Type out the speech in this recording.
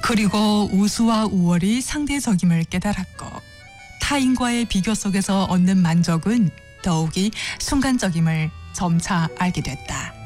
그리고 우수와 우월이 상대적임을 깨달았고 타인과의 비교 속에서 얻는 만족은 더욱이 순간적임을 점차 알게 됐다.